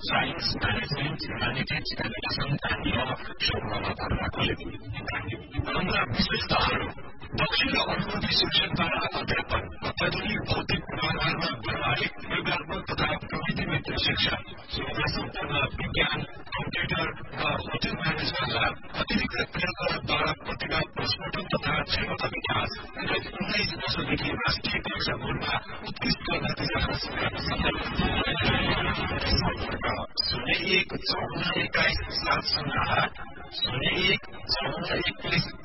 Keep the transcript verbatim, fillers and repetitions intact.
science management humanities education and ल क्षेत्रमा पढ्दाकोले हाम्रा विशेषताहरू दक्षिण अनुभूति शिक्षकद्वारा अध्यापन अत्याधुनिक भौतिक पूर्वाधारमा व्यवहारिक प्रयोगात्मक तथा प्रविधिमित शिक्षा सुविधा सम्पन्न विज्ञान कम्प्युटर र होटल म्यानेजमेन्ट ल्याब अतिरिक्त क्रियाकलापद्वारा प्रतिभा प्रस्फुटन तथा क्षमता विकास गत उन्नाइस वर्षदेखि राष्ट्रिय परीक्षा बोर्डमा उत्कृष्ट नतिजा हासिल गर्न सम्भव शून्य एक चौन्न एक्काइस सात शून्य आठ शून्य एक चौन्न एक्काइस